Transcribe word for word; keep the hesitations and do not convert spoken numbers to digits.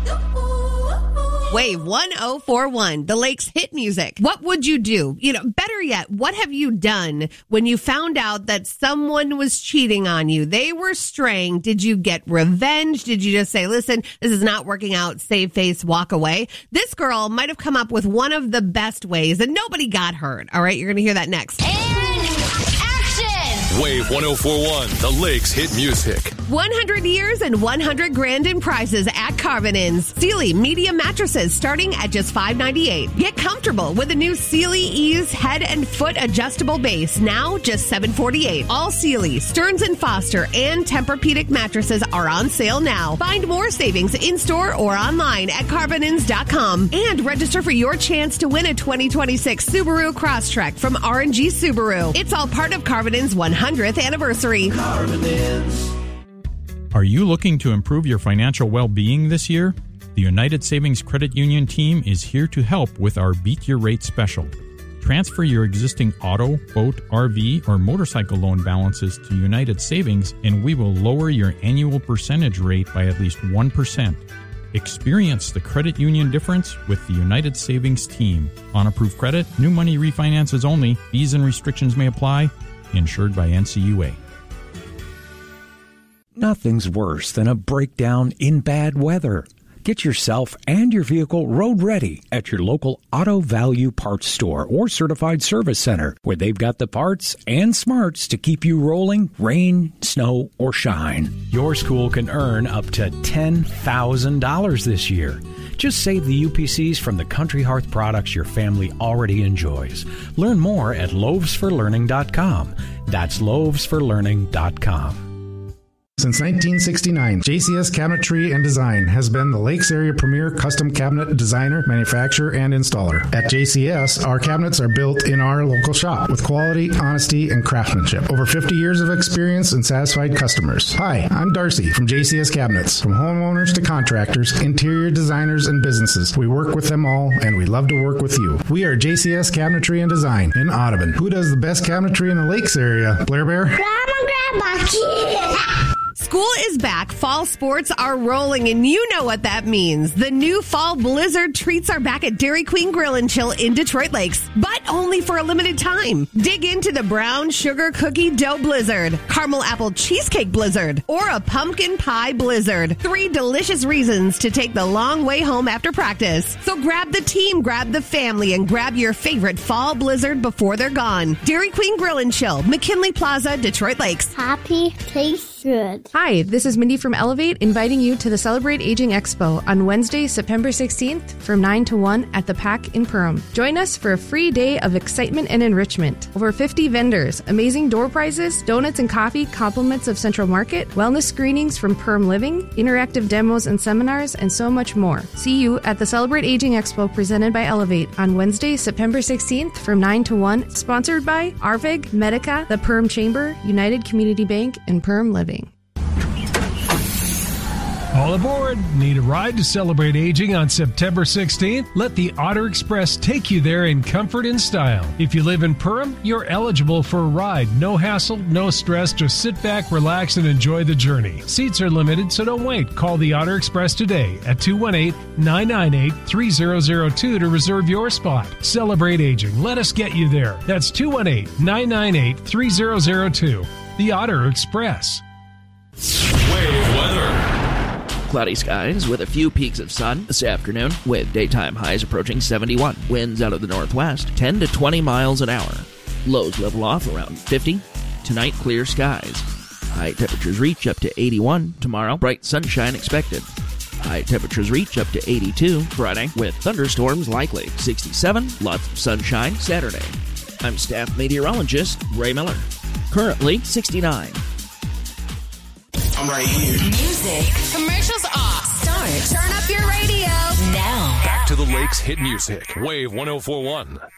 Wave one oh four one, the Lake's hit music. What would you do? You know, better yet, what have you done when you found out that someone was cheating on you? They were straying. Did you get revenge? Did you just say, listen, this is not working out, save face, walk away? This girl might have come up with one of the best ways, and nobody got hurt. All right, you're going to hear that next. And action! Wave one oh four one, the Lake's hit music. one hundred years and one hundred grand in prizes at Carvin Inns. Sealy medium mattresses starting at just five ninety-eight. Get comfortable with the new Sealy Ease head and foot adjustable base, now just seven forty-eight. All Sealy, Stearns and Foster, and Tempur-Pedic mattresses are on sale now. Find more savings in-store or online at carvin inns dot com. And register for your chance to win a twenty twenty-six Subaru Crosstrek from R and G Subaru. It's all part of Carvin Inns' one hundredth anniversary. Carvin Inns. Are you looking to improve your financial well-being this year? The United Savings Credit Union team is here to help with our Beat Your Rate special. Transfer your existing auto, boat, R V, or motorcycle loan balances to United Savings, and we will lower your annual percentage rate by at least one percent. Experience the credit union difference with the United Savings team. On approved credit, new money refinances only. Fees and restrictions may apply. Insured by N C U A. Nothing's worse than a breakdown in bad weather. Get yourself and your vehicle road ready at your local Auto Value Parts Store or Certified Service Center, where they've got the parts and smarts to keep you rolling, rain, snow, or shine. Your school can earn up to ten thousand dollars this year. Just save the U P Cs from the Country Hearth products your family already enjoys. Learn more at loaves for learning dot com. That's loaves for learning dot com. Since nineteen sixty-nine, J C S Cabinetry and Design has been the Lakes area premier custom cabinet designer, manufacturer, and installer. At J C S, our cabinets are built in our local shop with quality, honesty, and craftsmanship. Over fifty years of experience and satisfied customers. Hi, I'm Darcy from J C S Cabinets. From homeowners to contractors, interior designers, and businesses, we work with them all, and we love to work with you. We are J C S Cabinetry and Design in Audubon. Who does the best cabinetry in the Lakes area? Blair Bear? Grandma, Grandma, kid. School is back, fall sports are rolling, and you know what that means. The new fall blizzard treats are back at Dairy Queen Grill and Chill in Detroit Lakes, but only for a limited time. Dig into the brown sugar cookie dough blizzard, caramel apple cheesecake blizzard, or a pumpkin pie blizzard. Three delicious reasons to take the long way home after practice. So grab the team, grab the family, and grab your favorite fall blizzard before they're gone. Dairy Queen Grill and Chill, McKinley Plaza, Detroit Lakes. Happy, tastes good. Hi, this is Mindy from Elevate, inviting you to the Celebrate Aging Expo on Wednesday, September sixteenth from nine to one at the P A C in Perham. Join us for a free day of excitement and enrichment. Over fifty vendors, amazing door prizes, donuts and coffee, compliments of Central Market, wellness screenings from Perham Living, interactive demos and seminars, and so much more. See you at the Celebrate Aging Expo presented by Elevate on Wednesday, September sixteenth from nine to one, sponsored by Arvig, Medica, the Perham Chamber, United Community Bank, and Perham Living. All aboard! Need a ride to celebrate aging on September sixteenth? Let the Otter Express take you there in comfort and style. If you live in Perham, you're eligible for a ride. No hassle, no stress, just sit back, relax, and enjoy the journey. Seats are limited, so don't wait. Call the Otter Express today at two one eight, nine nine eight, three zero zero two to reserve your spot. Celebrate aging. Let us get you there. That's two one eight, nine nine eight, three zero zero two. The Otter Express. Wave weather. Cloudy skies with a few peaks of sun this afternoon, with daytime highs approaching seventy-one. Winds out of the northwest, ten to twenty miles an hour. Lows level off around fifty. Tonight, clear skies. High temperatures reach up to eighty-one. Tomorrow, bright sunshine expected. High temperatures reach up to eighty-two Friday, with thunderstorms likely. sixty-seven, lots of sunshine Saturday. I'm staff meteorologist Ray Miller. Currently sixty-nine. I'm right here. Music. Commercials off. Start. Turn up your radio. Now. Back to the Lakes hit music. Wave one oh four one.